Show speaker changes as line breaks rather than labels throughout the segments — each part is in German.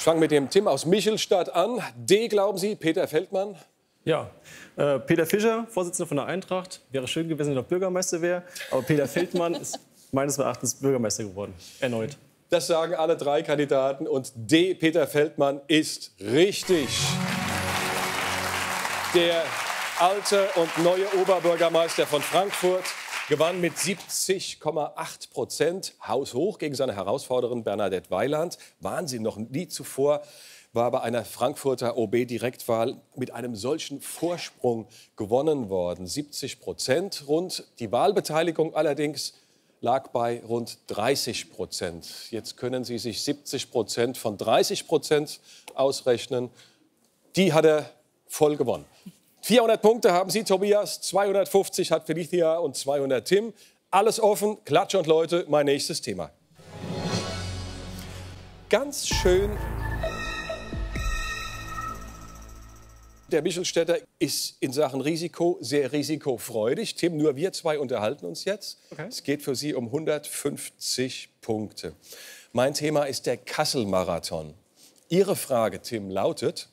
Ich fange mit dem Tim aus Michelstadt an. D, glauben Sie, Peter Feldmann?
Ja, Peter Fischer, Vorsitzender von der Eintracht. Wäre schön gewesen, wenn er noch Bürgermeister wäre. Aber Peter Feldmann ist meines Erachtens Bürgermeister geworden. Erneut.
Das sagen alle drei Kandidaten. Und D, Peter Feldmann, ist richtig. Der alte und neue Oberbürgermeister von Frankfurt gewann mit 70,8%, haushoch gegen seine Herausforderin Bernadette Weiland. Wahnsinn, noch nie zuvor war bei einer Frankfurter OB-Direktwahl mit einem solchen Vorsprung gewonnen worden. 70% rund. Die Wahlbeteiligung allerdings lag bei rund 30%. Jetzt können Sie sich 70% von 30% ausrechnen. Die hat er voll gewonnen. 400 Punkte haben Sie, Tobias, 250 hat Felicia und 200 Tim. Alles offen, Klatsch und Leute, mein nächstes Thema. Ganz schön. Der Michelstädter ist in Sachen Risiko sehr risikofreudig. Tim, nur wir zwei unterhalten uns jetzt. Okay. Es geht für Sie um 150 Punkte. Mein Thema ist der Kassel-Marathon. Ihre Frage, Tim, lautet: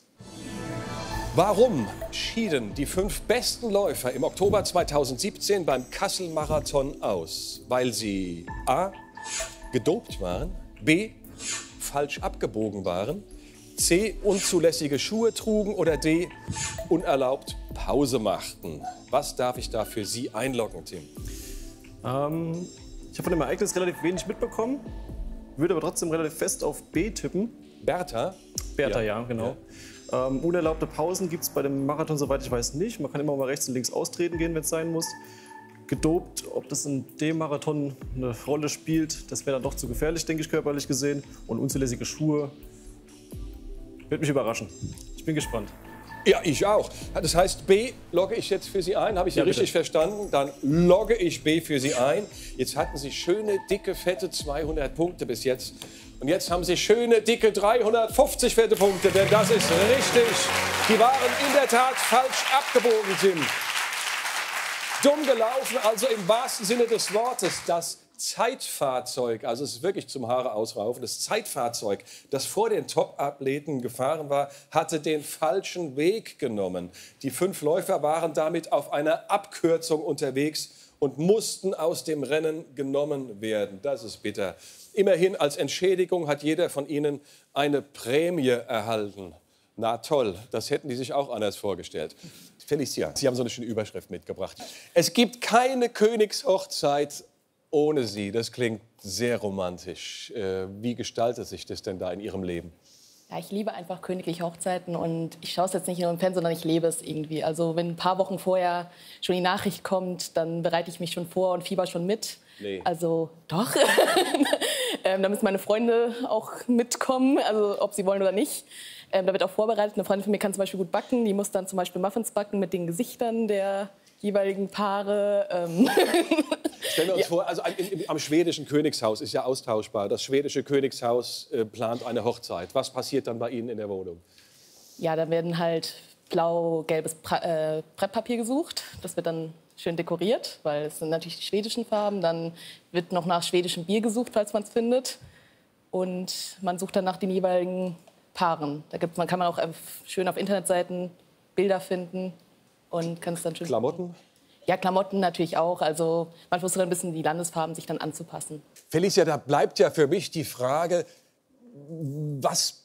Warum schieden die 5 besten Läufer im Oktober 2017 beim Kassel-Marathon aus? Weil sie a. gedopt waren, b. falsch abgebogen waren, c. unzulässige Schuhe trugen oder d. unerlaubt Pause machten. Was darf ich da für Sie einloggen, Tim?
Ich habe von dem Ereignis relativ wenig mitbekommen, würde aber trotzdem relativ fest auf B tippen.
Bertha?
Bertha, ja, genau. Ja. Unerlaubte Pausen gibt es bei dem Marathon, soweit ich weiß, nicht. Man kann immer mal rechts und links austreten gehen, wenn es sein muss. Gedopt, ob das in dem Marathon eine Rolle spielt, das wäre dann doch zu gefährlich, denke ich, körperlich gesehen. Und unzulässige Schuhe wird mich überraschen. Ich bin gespannt.
Ja, ich auch. Das heißt, B logge ich jetzt für Sie ein. Habe ich Sie richtig verstanden? Dann logge ich B für Sie ein. Jetzt hatten Sie schöne, dicke, fette 200 Punkte bis jetzt. Und jetzt haben Sie schöne, dicke 350 fette Punkte. Denn das ist richtig. Die waren in der Tat falsch abgebogen, Tim. Dumm gelaufen, also im wahrsten Sinne des Wortes. Das Zeitfahrzeug, also es ist wirklich zum Haare ausraufen, das Zeitfahrzeug, das vor den Top-Athleten gefahren war, hatte den falschen Weg genommen. Die 5 Läufer waren damit auf einer Abkürzung unterwegs und mussten aus dem Rennen genommen werden. Das ist bitter. Immerhin als Entschädigung hat jeder von ihnen eine Prämie erhalten. Na toll, das hätten die sich auch anders vorgestellt. Felicia, Sie haben so eine schöne Überschrift mitgebracht. Es gibt keine Königshochzeit ohne Sie. Das klingt sehr romantisch. Wie gestaltet sich das denn da in Ihrem Leben?
Ja, ich liebe einfach königliche Hochzeiten und ich schaue es jetzt nicht nur im Fernsehen, sondern ich lebe es irgendwie. Also wenn ein paar Wochen vorher schon die Nachricht kommt, dann bereite ich mich schon vor und fieber schon mit.
Nee.
Also doch. Da müssen meine Freunde auch mitkommen, also ob sie wollen oder nicht. Da wird auch vorbereitet. Eine Freundin von mir kann zum Beispiel gut backen. Die muss dann zum Beispiel Muffins backen mit den Gesichtern der jeweiligen Paare.
Stellen wir uns vor, also am schwedischen Königshaus ist ja austauschbar. Das schwedische Königshaus plant eine Hochzeit. Was passiert dann bei Ihnen in der Wohnung?
Ja, da werden halt blau-gelbes Brettpapier gesucht. Das wird dann schön dekoriert, weil es sind natürlich die schwedischen Farben. Dann wird noch nach schwedischem Bier gesucht, falls man es findet. Und man sucht dann nach den jeweiligen Paaren. Kann man auch schön auf Internetseiten Bilder finden. Und kann es dann schön
Klamotten?
Ja, Klamotten natürlich auch. Also man versucht ein bisschen die Landesfarben sich dann anzupassen.
Felicia, da bleibt ja für mich die Frage, was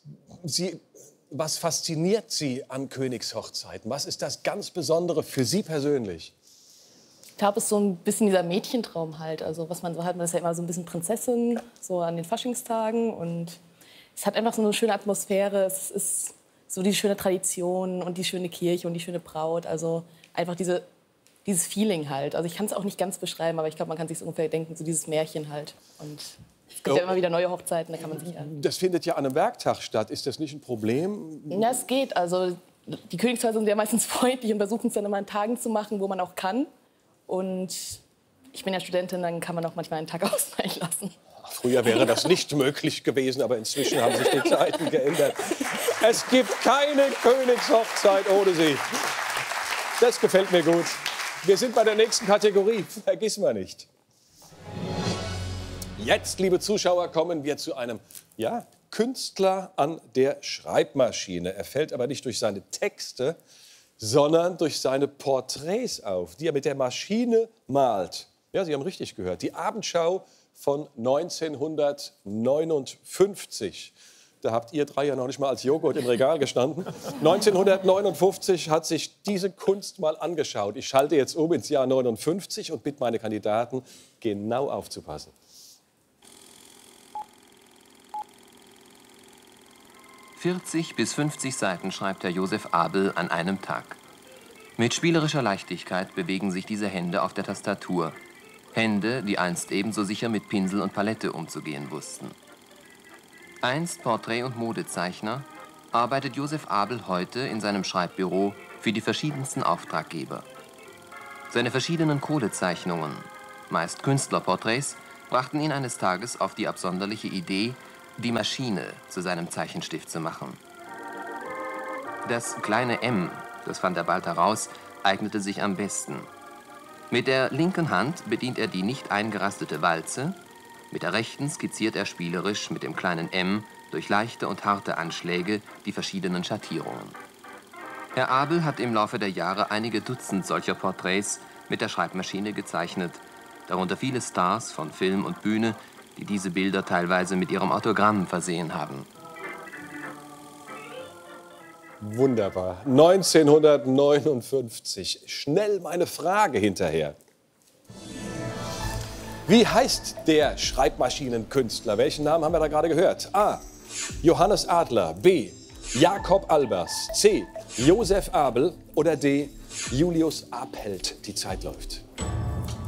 fasziniert Sie an Königshochzeiten? Was ist das ganz Besondere für Sie persönlich?
Ich glaube, es ist so ein bisschen dieser Mädchentraum halt. Also was man so hat, man ist ja immer so ein bisschen Prinzessin, so an den Faschingstagen. Und es hat einfach so eine schöne Atmosphäre. Es ist so die schöne Tradition und die schöne Kirche und die schöne Braut. Also einfach dieses Feeling halt. Also ich kann es auch nicht ganz beschreiben, aber ich glaube, man kann sich ungefähr denken, so dieses Märchen halt. Und es gibt ja immer wieder neue Hochzeiten, da kann man sich
Das findet ja an einem Werktag statt. Ist das nicht ein Problem?
Ja, es geht. Also die Königshäuser sind ja meistens freundlich und versuchen es dann immer an Tagen zu machen, wo man auch kann. Und ich bin ja Studentin, dann kann man auch manchmal einen Tag ausfallen lassen.
Früher wäre das nicht möglich gewesen, aber inzwischen haben sich die Zeiten geändert. Es gibt keine Königshochzeit ohne Sie. Das gefällt mir gut. Wir sind bei der nächsten Kategorie. Vergiss mal nicht. Jetzt, liebe Zuschauer, kommen wir zu einem Künstler an der Schreibmaschine. Er fällt aber nicht durch seine Texte, sondern durch seine Porträts auf, die er mit der Maschine malt. Ja, Sie haben richtig gehört. Die Abendschau von 1959. Da habt ihr drei ja noch nicht mal als Joghurt im Regal gestanden. 1959 hat sich diese Kunst mal angeschaut. Ich schalte jetzt um ins Jahr 59 und bitte meine Kandidaten, genau aufzupassen.
»40 bis 50 Seiten schreibt Herr Josef Abel an einem Tag. Mit spielerischer Leichtigkeit bewegen sich diese Hände auf der Tastatur. Hände, die einst ebenso sicher mit Pinsel und Palette umzugehen wussten. Einst Porträt- und Modezeichner, arbeitet Josef Abel heute in seinem Schreibbüro für die verschiedensten Auftraggeber. Seine verschiedenen Kohlezeichnungen, meist Künstlerporträts, brachten ihn eines Tages auf die absonderliche Idee, die Maschine zu seinem Zeichenstift zu machen. Das kleine M, das fand er bald heraus, eignete sich am besten. Mit der linken Hand bedient er die nicht eingerastete Walze, mit der rechten skizziert er spielerisch mit dem kleinen M durch leichte und harte Anschläge die verschiedenen Schattierungen. Herr Abel hat im Laufe der Jahre einige Dutzend solcher Porträts mit der Schreibmaschine gezeichnet, darunter viele Stars von Film und Bühne, die diese Bilder teilweise mit ihrem Autogramm versehen haben.
Wunderbar. 1959. Schnell meine Frage hinterher. Wie heißt der Schreibmaschinenkünstler? Welchen Namen haben wir da gerade gehört? A. Johannes Adler. B. Jakob Albers. C. Josef Abel. Oder D. Julius Apelt. Die Zeit läuft.